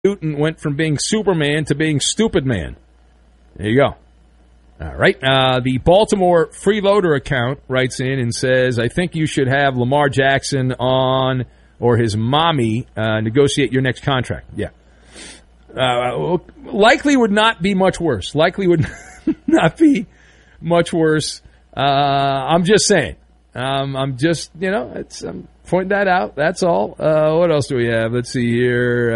Newton went from being Superman to being Stupid Man. There you go. All right. The Baltimore Freeloader account writes in and says, I think you should have Lamar Jackson on or his mommy negotiate your next contract. Yeah. Likely would not be much worse. Likely would not be much worse. I'm just saying. I'm just, I'm pointing that out. That's all. What else do we have? Let's see here.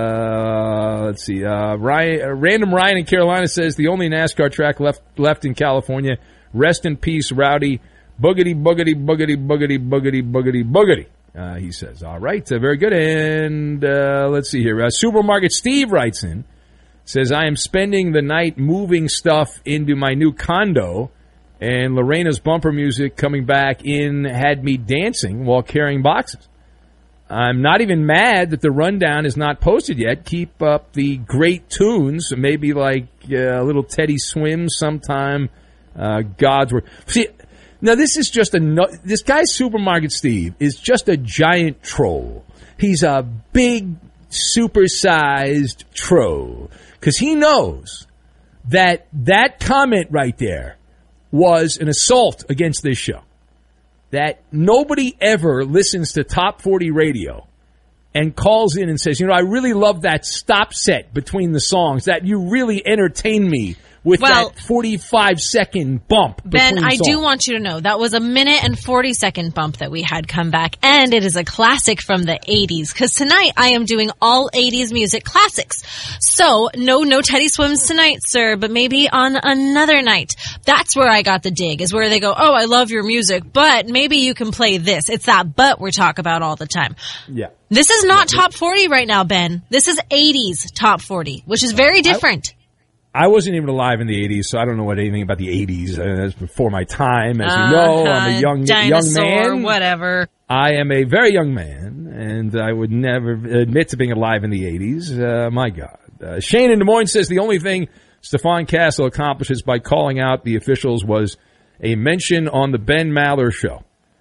Random Ryan in Carolina says the only NASCAR track left in California. Rest in peace, Rowdy. Boogity, boogity, boogity, boogity, boogity, boogity, boogity. He says, all right, very good. And let's see here. Supermarket Steve writes in, says, I am spending the night moving stuff into my new condo, and Lorena's bumper music coming back in had me dancing while carrying boxes. I'm not even mad that the rundown is not posted yet. Keep up the great tunes, maybe like a little Teddy Swim sometime. God's Word. See, now this is just this guy Supermarket Steve is just a giant troll. He's a big, supersized troll because he knows that comment right there was an assault against this show. That nobody ever listens to Top 40 Radio and calls in and says, I really love that stop set between the songs, that you really entertain me with that 45-second bump. Ben, I do want you to know that was a minute and 40-second bump that we had come back, and it is a classic from the 80s, because tonight I am doing all 80s music classics. So, no Teddy Swims tonight, sir, but maybe on another night. That's where I got the dig, is where they go, oh, I love your music, but maybe you can play this. It's that but we talk about all the time. Yeah. This is not Top 40 right now, Ben. This is 80s Top 40, which is very different. I wasn't even alive in the 80s, so I don't know anything about the 80s. That's before my time. As you know, I'm a young man. Whatever. I am a very young man, and I would never admit to being alive in the 80s. My God. Shane in Des Moines says the only thing Stephon Castle accomplishes by calling out the officials was a mention on the Ben Maller show.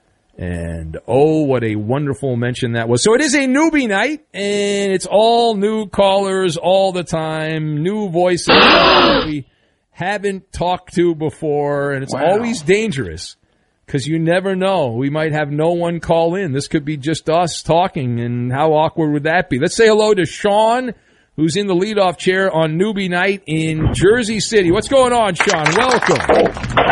And, oh, what a wonderful mention that was. So it is a newbie night, and it's all new callers all the time, new voices that we haven't talked to before, and it's always dangerous because you never know. We might have no one call in. This could be just us talking, and how awkward would that be? Let's say hello to Sean, who's in the leadoff chair on newbie night in Jersey City. What's going on, Sean? Welcome.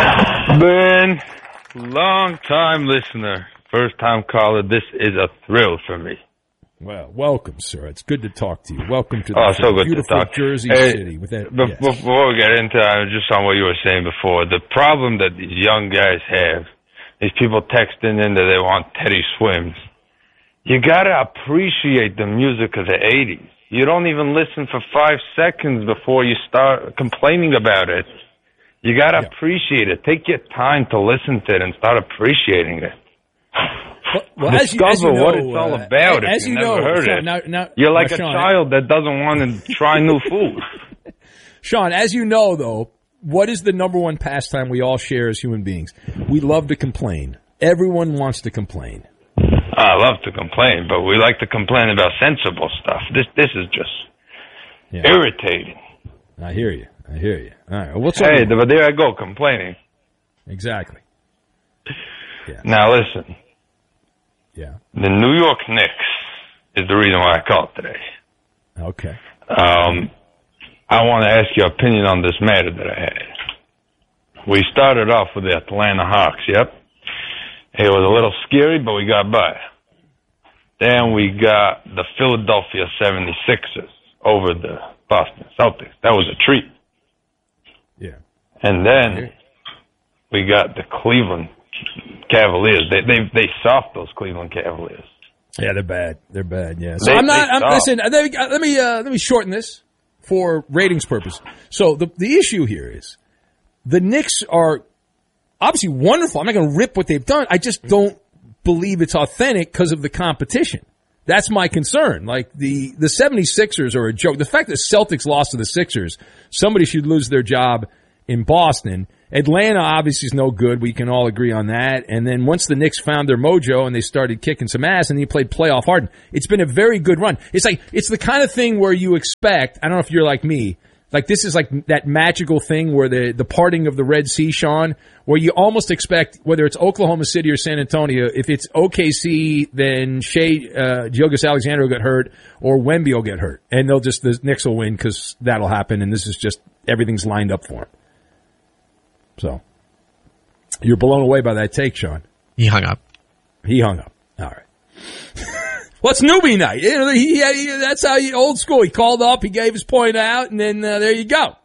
Ben. Long-time listener, first-time caller. This is a thrill for me. Well, welcome, sir. It's good to talk to you. Welcome to the beautiful Jersey City. With that, Before we get into it, just on what you were saying before, the problem that these young guys have, these people texting in that they want Teddy Swims, you got to appreciate the music of the 80s. You don't even listen for 5 seconds before you start complaining about it. You got to appreciate it. Take your time to listen to it and start appreciating it. Well, Discover what it's all about if you never heard it. You're like a child that doesn't want to try new food. Sean, as you know, though, what is the number one pastime we all share as human beings? We love to complain. Everyone wants to complain. I love to complain, but we like to complain about sensible stuff. This is just irritating. I hear you. All right. Well, but there I go, complaining. Exactly. Yeah. Now listen. Yeah. The New York Knicks is the reason why I called today. Okay. I want to ask your opinion on this matter that I had. We started off with the Atlanta Hawks, yep. It was a little scary, but we got by. Then we got the Philadelphia 76ers over the Boston Celtics. That was a treat. Yeah. And then we got the Cleveland Cavaliers. They soft those Cleveland Cavaliers. Yeah, they're bad. Yeah. So listen. Let me shorten this for ratings purposes. So the issue here is the Knicks are obviously wonderful. I'm not going to rip what they've done. I just don't believe it's authentic because of the competition. That's my concern. Like the 76ers are a joke. The fact that Celtics lost to the Sixers, somebody should lose their job in Boston. Atlanta obviously is no good. We can all agree on that. And then once the Knicks found their mojo and they started kicking some ass and he played playoff hard, it's been a very good run. It's the kind of thing where you expect, I don't know if you're like me, like this is like that magical thing where the parting of the Red Sea, Sean, where you almost expect, whether it's Oklahoma City or San Antonio, if it's OKC, then Gilgeous-Alexander will get hurt or Wemby will get hurt. And the Knicks will win because that'll happen. And this is just, everything's lined up for him. So, you're blown away by that take, Sean. He hung up. All right. Well, it's newbie night. That's how old school. He called up, he gave his point out, and then there you go.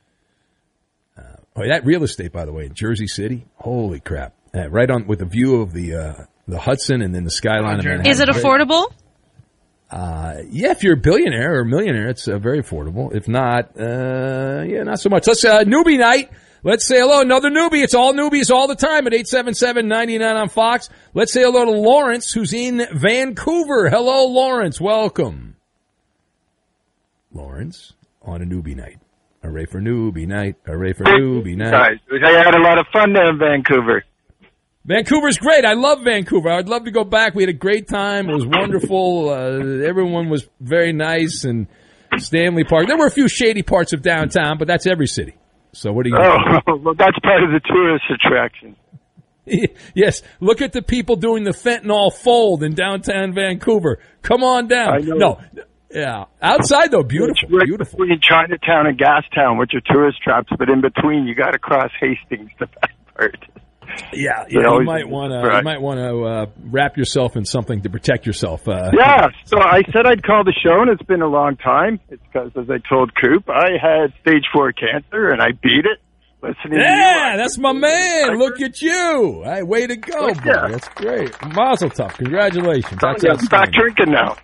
That real estate, by the way, in Jersey City, holy crap! Right on with the view of the Hudson and then the skyline of Manhattan. Is it affordable? Yeah, if you're a billionaire or a millionaire, it's very affordable. If not, not so much. Let's newbie night. Let's say hello. Another newbie. It's all newbies all the time at 877-99 on Fox. Let's say hello to Lawrence, who's in Vancouver. Hello, Lawrence. Welcome. Lawrence on a newbie night. Hooray for newbie night. Hooray for newbie night. Guys, I had a lot of fun there in Vancouver. Vancouver's great. I love Vancouver. I'd love to go back. We had a great time. It was wonderful. Everyone was very nice. And Stanley Park. There were a few shady parts of downtown, but that's every city. So what do you well, that's part of the tourist attraction. Yes, look at the people doing the fentanyl fold in downtown Vancouver. Come on down. I know. No, yeah. Outside, though, beautiful. Right beautiful. Between Chinatown and Gastown, which are tourist traps, but in between, you got to cross Hastings, the best part. Yeah, you might want to wrap yourself in something to protect yourself. Yeah, so I said I'd call the show, and it's been a long time. It's because, as I told Coop, I had stage 4 cancer, and I beat it. Listening to you. That's my man. Look at you. Hey, way to go, yeah. boy. That's great. Mazel tov. Congratulations. That's I'm back drinking now.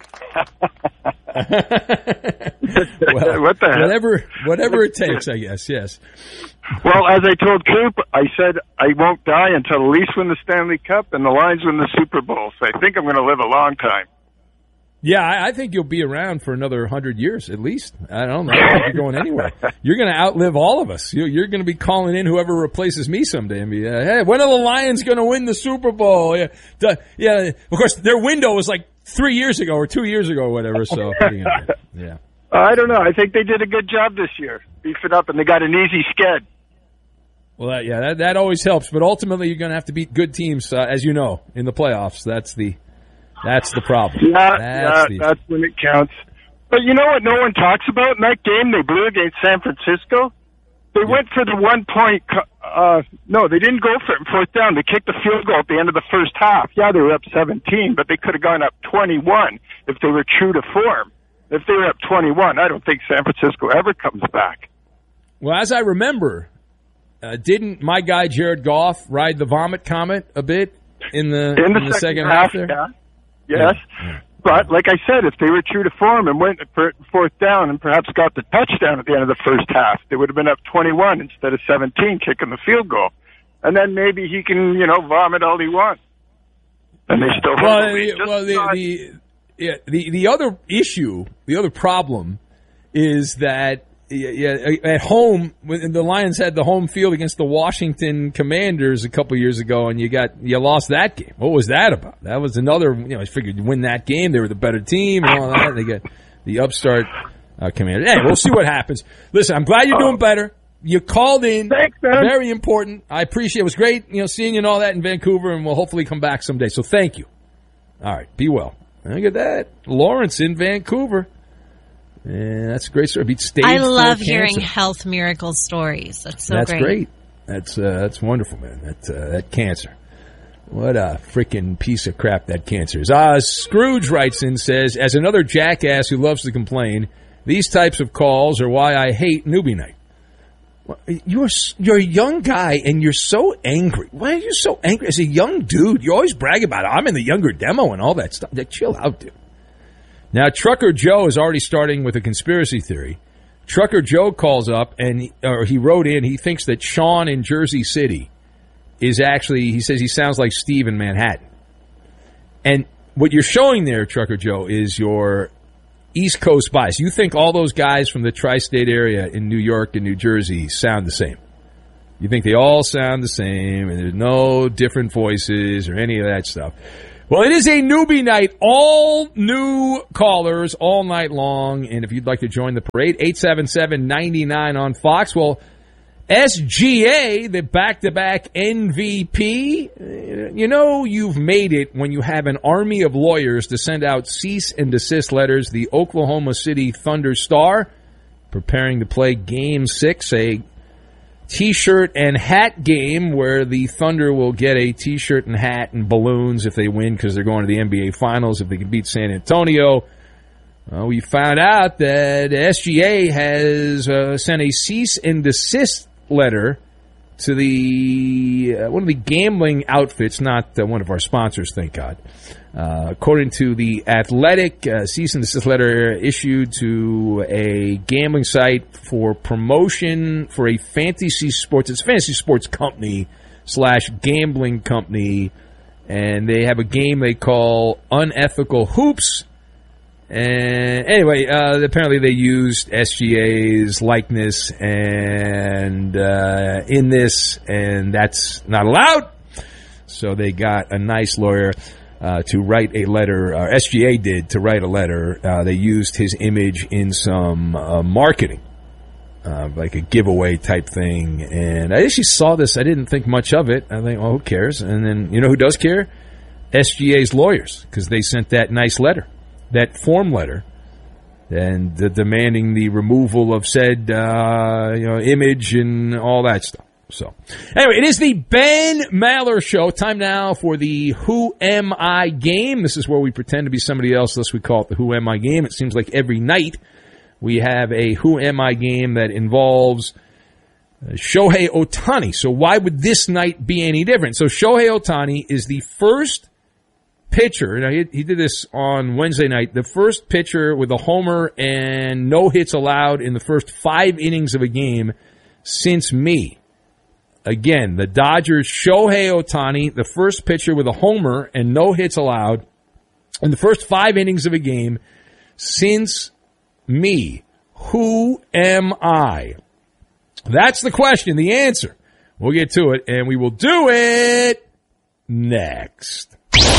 Well, what the hell? Whatever it takes, I guess, yes. Well, as I told Coop, I said I won't die until the Leafs win the Stanley Cup and the Lions win the Super Bowl. So I think I'm going to live a long time. Yeah, I think you'll be around for another 100 years at least. I don't know. I don't think you're going anywhere. You're going to outlive all of us. You're going to be calling in whoever replaces me someday and be, hey, when are the Lions going to win the Super Bowl? Yeah. Of course, their window was like 3 years ago or 2 years ago or whatever. So, what are you gonna do? Yeah. I don't know. I think they did a good job this year. Beef it up, and they got an easy sked. Well, that always helps. But ultimately, you're going to have to beat good teams, as you know, in the playoffs. That's the problem. That's when it counts. But you know what no one talks about? In that game they blew against San Francisco, they went for the 1 point. No, they didn't go for it in fourth down. They kicked the field goal at the end of the first half. Yeah, they were up 17, but they could have gone up 21 if they were true to form. If they were up 21, I don't think San Francisco ever comes back. Well, as I remember, didn't my guy Jared Goff ride the vomit comet a bit in the second half there? Yeah. Yes. Yeah. But, like I said, if they were true to form and went for fourth down and perhaps got the touchdown at the end of the first half, they would have been up 21 instead of 17 kicking the field goal. And then maybe he can, vomit all he wants. And they still the other issue, the other problem is that at home, when the Lions had the home field against the Washington Commanders a couple years ago, and you lost that game. What was that about? That was another. I figured you win that game, they were the better team and all that. They get the upstart Commanders. Hey, we'll see what happens. Listen, I'm glad you're doing better. You called in. Thanks, man. Very important. I appreciate it. It was great, seeing you and all that in Vancouver, and we'll hopefully come back someday. So thank you. All right, be well. Look at that, Lawrence in Vancouver. Yeah, that's a great story. Beat stage I love 4 hearing cancer. health miracle stories. That's so That's great. That's wonderful, man. That cancer. What a freaking piece of crap that cancer is. Scrooge writes in, says, as another jackass who loves to complain, these types of calls are why I hate newbie night. You're a young guy and you're so angry. Why are you so angry? As a young dude, you always brag about it. I'm in the younger demo and all that stuff. Chill out, dude. Now, Trucker Joe is already starting with a conspiracy theory. Trucker Joe calls up he wrote in, he thinks that Sean in Jersey City is actually, he says he sounds like Steve in Manhattan. And what you're showing there, Trucker Joe, is your East Coast bias. You think all those guys from the tri-state area in New York and New Jersey sound the same. You think they all sound the same, and there's no different voices or any of that stuff. Well, it is a newbie night. All new callers all night long. And if you'd like to join the parade, 877-99 on Fox. Well, SGA, the back-to-back MVP, you know you've made it when you have an army of lawyers to send out cease and desist letters. The Oklahoma City Thunder star preparing to play Game 6, a T-shirt and hat game where the Thunder will get a T-shirt and hat and balloons if they win because they're going to the NBA Finals if they can beat San Antonio. We found out that SGA has sent a cease and desist letter to the one of the gambling outfits, not one of our sponsors, thank God. According to the Athletic, cease and desist letter issued to a gambling site for promotion for a fantasy sports. It's a fantasy sports company / gambling company, and they have a game they call Unethical Hoops. And anyway, apparently they used SGA's likeness and in this, and that's not allowed. So they got a nice lawyer to write a letter. SGA did to write a letter. They used his image in some marketing, like a giveaway type thing. And I actually saw this. I didn't think much of it. I think, well, who cares? And then you know who does care? SGA's lawyers, because they sent that nice letter. That form letter, and demanding the removal of said image and all that stuff. So, anyway, it is the Ben Maller Show. Time now for the Who Am I game. This is where we pretend to be somebody else, thus we call it the Who Am I game. It seems like every night we have a Who Am I game that involves Shohei Ohtani. So why would this night be any different? So Shohei Ohtani is the first pitcher, now he did this on Wednesday night, the first pitcher with a homer and no hits allowed in the first 5 innings of a game since me. Again, the Dodgers, Shohei Ohtani, the first pitcher with a homer and no hits allowed in the first 5 innings of a game since me. Who am I? That's the question, the answer. We'll get to it, and we will do it next.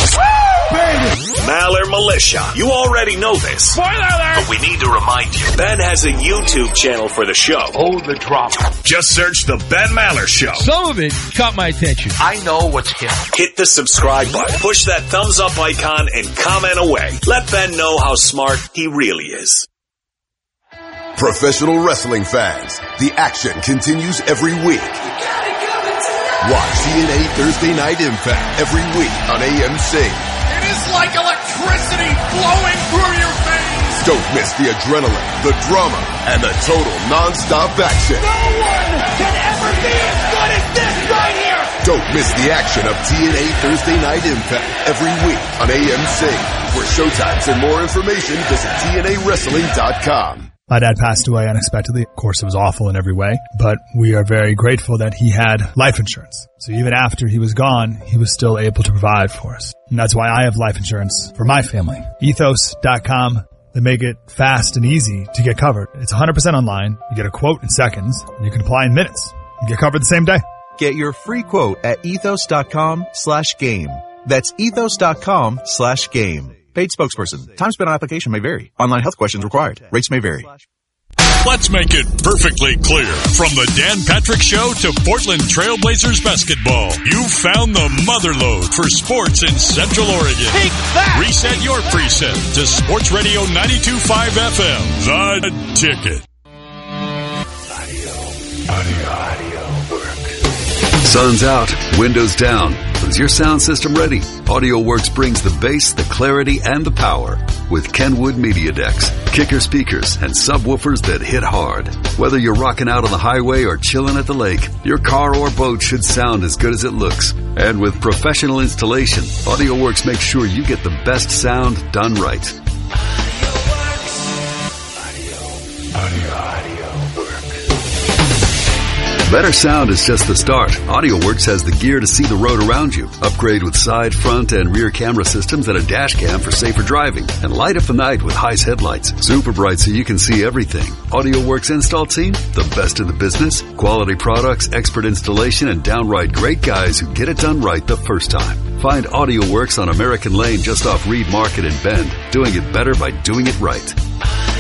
Maller Militia. You already know this. Spoiler alert! But we need to remind you. Ben has a YouTube channel for the show. Oh, the drama. Just search The Ben Maller Show. Some of it caught my attention. I know what's him. Hit the subscribe button. Push that thumbs up icon and comment away. Let Ben know how smart he really is. Professional wrestling fans, the action continues every week. Watch TNA Thursday Night Impact every week on AMC. It is like electricity flowing through your veins. Don't miss the adrenaline, the drama, and the total non-stop action. No one can ever be as good as this right here. Don't miss the action of TNA Thursday Night Impact every week on AMC. For showtimes and more information, visit TNAWrestling.com. My dad passed away unexpectedly. Of course, it was awful in every way, but we are very grateful that he had life insurance. So even after he was gone, he was still able to provide for us. And that's why I have life insurance for my family. Ethos.com. They make it fast and easy to get covered. It's 100% online. You get a quote in seconds, and you can apply in minutes. You get covered the same day. Get your free quote at ethos.com/game. That's ethos.com/game. Paid spokesperson. Time spent on application may vary. Online health questions required. Rates may vary. Let's make it perfectly clear. From the Dan Patrick Show to Portland Trailblazers basketball, you found the motherlode for sports in Central Oregon. Take that! Reset your preset to Sports Radio 92.5 FM. The Ticket. Audio work. Sun's out, windows down. Is your sound system ready? AudioWorks brings the bass, the clarity, and the power with Kenwood Media Decks, kicker speakers, and subwoofers that hit hard. Whether you're rocking out on the highway or chilling at the lake, your car or boat should sound as good as it looks. And with professional installation, AudioWorks makes sure you get the best sound done right. AudioWorks. Audio work. Better sound is just the start. AudioWorks has the gear to see the road around you. Upgrade with side, front, and rear camera systems and a dash cam for safer driving. And light up the night with Heis headlights. Super bright so you can see everything. AudioWorks install team, the best in the business. Quality products, expert installation, and downright great guys who get it done right the first time. Find AudioWorks on American Lane just off Reed Market in Bend. Doing it better by doing it right.